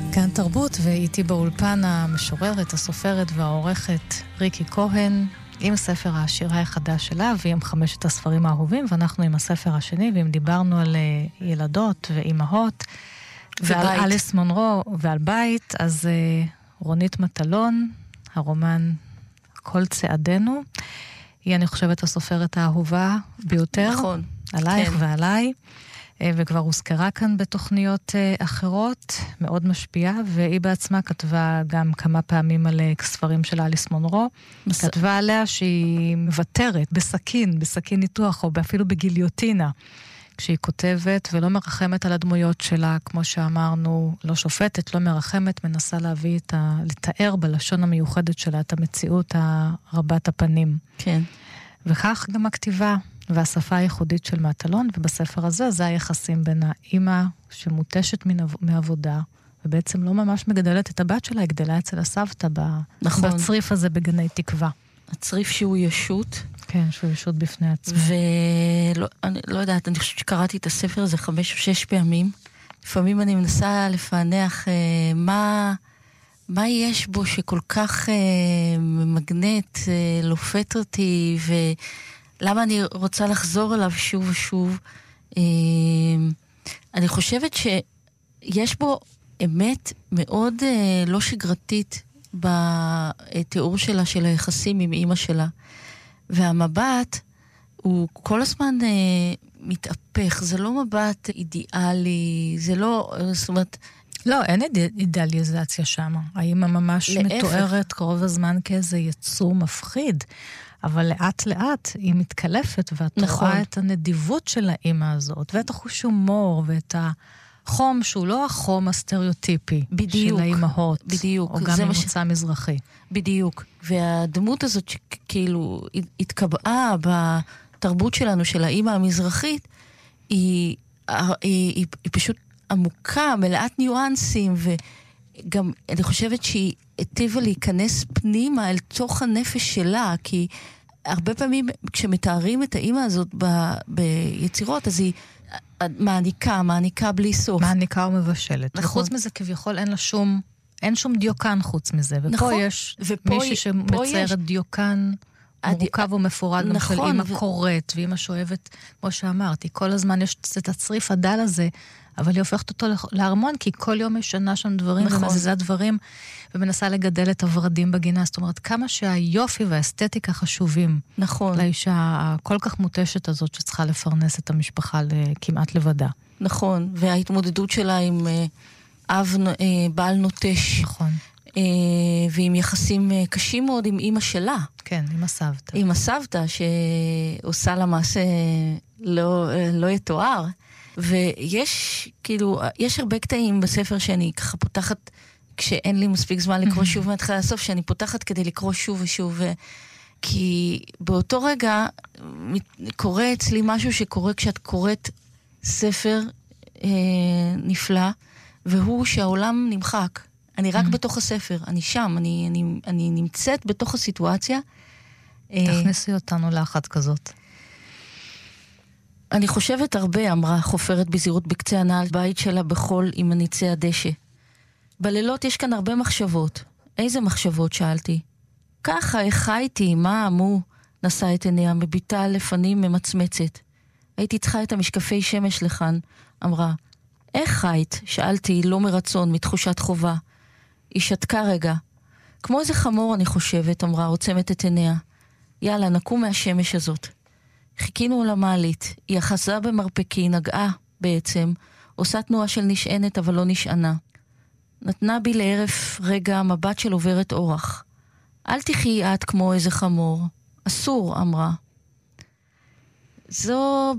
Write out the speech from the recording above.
כאן תרבות, ואיתי באולפן המשוררת, הסופרת והעורכת ריקי כהן, עם ספר השירה החדש שלה, ועם 5 הספרים האהובים, ואנחנו עם הספר השני, ואם דיברנו על ילדות ואימהות, ועל אליס מונרו ועל בית, אז רונית מטלון, הרומן כל צעדינו, היא אני חושבת הסופרת האהובה ביותר, נכון, עלייך כן. ועליי, וכבר הוזכרה כאן בתוכניות אחרות, מאוד משפיעה, והיא בעצמה כתבה גם כמה פעמים על ספרים של אליס מונרו, כתבה עליה שהיא מוותרת בסכין ניתוח, או אפילו בגיליוטינה, כשהיא כותבת ולא מרחמת על הדמויות שלה, כמו שאמרנו, לא שופטת, לא מרחמת, מנסה להביא לתאר בלשון המיוחדת שלה את המציאות הרבת הפנים. כן. וכך גם הכתיבה והשפה הייחודית של מטלון, ובספר הזה זה היחסים בין האמא שמוטשת מעבודה, ובעצם לא ממש מגדלת את הבת שלה, היא גדלה אצל הסבתא נכון. בצריף הזה בגני תקווה. הצריף שהוא ישות. כן, שהוא ישות בפני עצמו. אני לא יודעת, אני חושבת שקראתי את הספר הזה 5 או 6 פעמים. לפעמים אני מנסה לפענח מה יש בו שכל כך מגנט, לופת אותי, ולמה אני רוצה לחזור אליו שוב ושוב. אני חושבת שיש בו אמת מאוד לא שגרתית בתיאור שלה, של היחסים עם אמא שלה. והמבט הוא כל הזמן מתהפך, זה לא מבט אידיאלי, זה לא, זאת אומרת... לא, אין אידיאליזציה שם. האמא ממש מתוארת קרוב הזמן כאיזה יצור מפחיד, אבל לאט לאט היא מתקלפת, ואת רואה את הנדיבות של האמא הזאת, ואת החוש הומור, ואת החום שהוא לא החום הסטריאוטיפי של האמהות, בדיוק. או גם ממוצא מזרחי. בדיוק. והדמות הזאת שכאילו התקבעה בתרבות שלנו, של האמא המזרחית, היא פשוט עמוקה, מלאת ניואנסים, וגם אני חושבת שהיא היטיבה להיכנס פנימה אל תוך הנפש שלה, כי הרבה פעמים כשמתארים את האמא הזאת ביצירות, אז היא מעניקה בלי סוף. מעניקה ומבשלת. נכון. וחוץ מזה כביכול אין שום דיוקן חוץ מזה. ופה נכון. יש מישהי שמציירת דיוקן מורכב ומפורד, גם של אמא קוראת, ואמא שואבת, כמו שאמרתי, כל הזמן יש את הצריף הדל הזה, אבל היא הופכת אותו להרמון, כי כל יום משנה שם דברים, ומזיזה דברים, ומנסה לגדל את הוורדים בגינה. זאת אומרת, כמה שהיופי והאסתטיקה חשובים. נכון. לאישה הכל כך מוטשת הזאת, שצריכה לפרנס את המשפחה כמעט לבדה. נכון, וההתמודדות שלה עם בעל נוטש. נכון. ועם יחסים קשים מאוד עם אמא שלה. כן, עם הסבתא. עם הסבתא, שעושה לה מעשה לא יתואר. ויש, כאילו, יש הרבה קטעים בספר שאני ככה פותחת, כשאין לי מספיק זמן לקרוא שוב מהתחלה לסוף, שאני פותחת כדי לקרוא שוב ושוב, כי באותו רגע קורה אצלי משהו שקורה כשאת קוראת ספר נפלא, והוא שהעולם נמחק. אני רק בתוך הספר, אני שם, אני נמצאת בתוך הסיטואציה. תכניסי אותנו לאחת כזאת. אני חושבת הרבה, אמרה חופרת בזהירות בקצה הנעל בית שלה בחול עם מניצי הדשא. בלילות יש כאן הרבה מחשבות. איזה מחשבות? שאלתי. ככה, חייתי, מה, מו, נשא את עיניה, מביטה לפנים ממצמצת. הייתי צריכה את המשקפי שמש לכאן, אמרה. איך חיית? שאלתי, לא מרצון, מתחושת חובה. היא שתקה רגע. כמו איזה חמור, אני חושבת, אמרה, עוצמת את עיניה. יאללה, נקום מהשמש הזאת. חיכינו למעלית, היא אחזה במרפקי, נגעה בעצם, עושה תנועה של נשענת אבל לא נשענה. נתנה בי לערף רגע מבט של עוברת אורח. אל תחי את כמו איזה חמור. אסור, אמרה. זו